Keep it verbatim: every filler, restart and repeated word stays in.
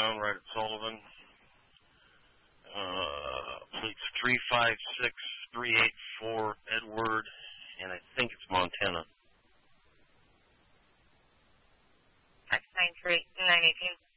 town, right at Sullivan. Uh, plates three five six three eight four Edward, and I think it's Montana. X nine three nine eighteen.